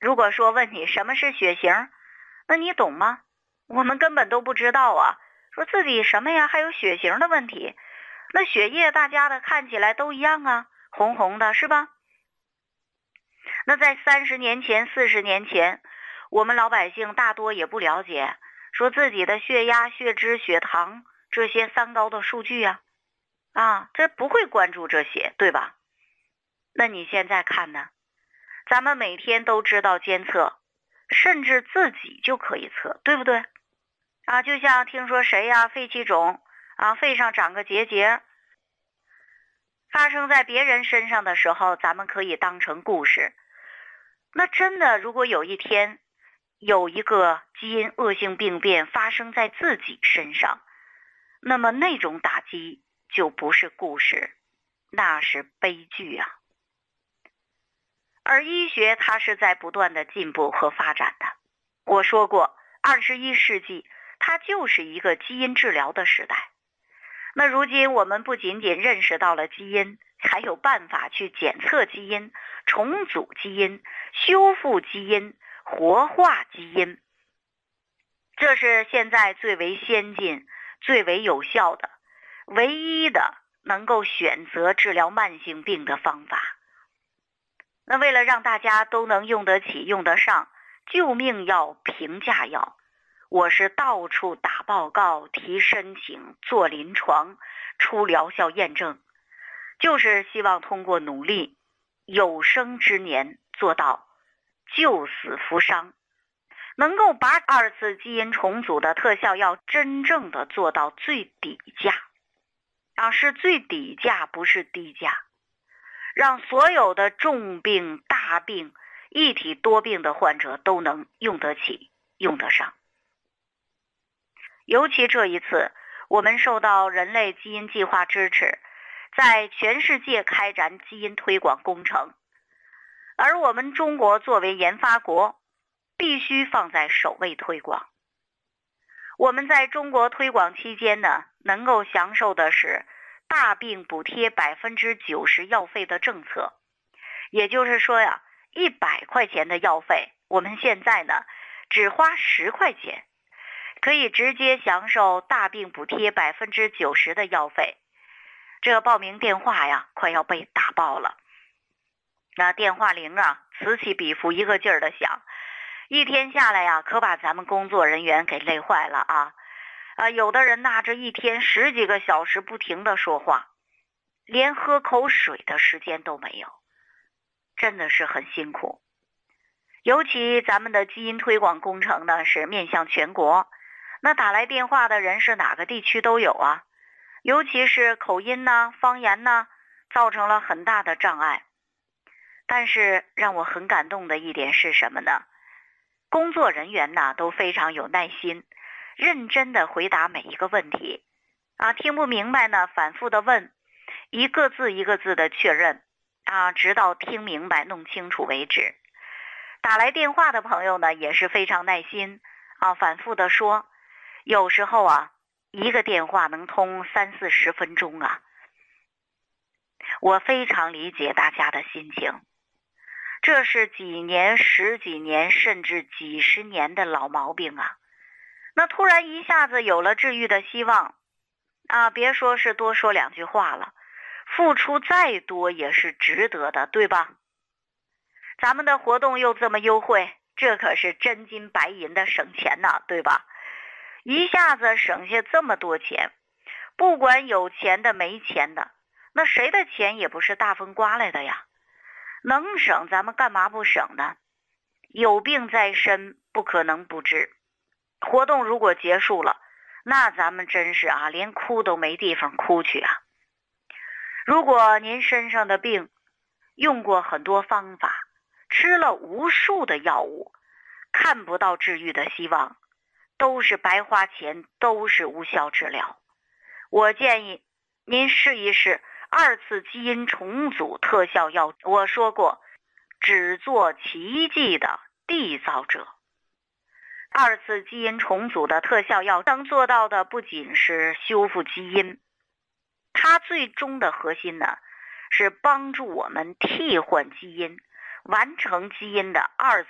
如果说问你什么是血型，那你懂吗？我们根本都不知道啊，说自己什么呀，还有血型的问题。那血液大家的看起来都一样啊，红红的是吧？那在30年前、40年前，我们老百姓大多也不了解，说自己的血压、血脂、血糖这些三高的数据这不会关注这些，对吧？那你现在看呢？咱们每天都知道监测，甚至自己就可以测，对不对？就像听说谁肺气肿肺上长个结节，发生在别人身上的时候，咱们可以当成故事。那真的，如果有一天有一个基因恶性病变发生在自己身上，那么那种打击就不是故事，那是悲剧啊。而医学它是在不断的进步和发展的。我说过，21世纪它就是一个基因治疗的时代。那如今我们不仅仅认识到了基因，还有办法去检测基因、重组基因、修复基因、活化基因。这是现在最为先进、最为有效的、唯一的能够选择治疗慢性病的方法。那为了让大家都能用得起、用得上，救命药、平价药，我是到处打报告、提申请、做临床、出疗效验证，就是希望通过努力，有生之年做到救死扶伤，能够把2次基因重组的特效药真正的做到最底价是最底价，不是低价，让所有的重病、大病、一体多病的患者都能用得起、用得上。尤其这一次，我们受到人类基因计划支持，在全世界开展基因推广工程，而我们中国作为研发国，必须放在首位推广。我们在中国推广期间呢，能够享受的是大病补贴90%药费的政策，也就是说100块钱的药费，我们现在呢只花10块钱。可以直接享受大病补贴90%的药费。这个报名电话快要被打爆了。那电话铃此起彼伏，一个劲儿的响，一天下来可把咱们工作人员给累坏了有的人这一天10几个小时不停的说话，连喝口水的时间都没有，真的是很辛苦。尤其咱们的基因推广工程呢是面向全国，那打来电话的人是哪个地区都有尤其是口音方言造成了很大的障碍。但是让我很感动的一点是什么呢？工作人员都非常有耐心，认真的回答每一个问题听不明白呢反复的问，一个字一个字的确认直到听明白弄清楚为止。打来电话的朋友呢也是非常耐心反复的说，有时候一个电话能通30-40分钟我非常理解大家的心情，这是几年、10几年甚至几十年的老毛病那突然一下子有了治愈的希望别说是多说2句话了，付出再多也是值得的，对吧？咱们的活动又这么优惠，这可是真金白银的省钱对吧？一下子省下这么多钱，不管有钱的没钱的，那谁的钱也不是大风刮来的呀，能省咱们干嘛不省呢？有病在身，不可能不治。活动如果结束了，那咱们真是连哭都没地方哭去如果您身上的病用过很多方法，吃了无数的药物，看不到治愈的希望，都是白花钱，都是无效治疗。我建议您试一试2次基因重组特效药。我说过，只做奇迹的缔造者。2次基因重组的特效药能做到的不仅是修复基因，它最终的核心呢是帮助我们替换基因，完成基因的2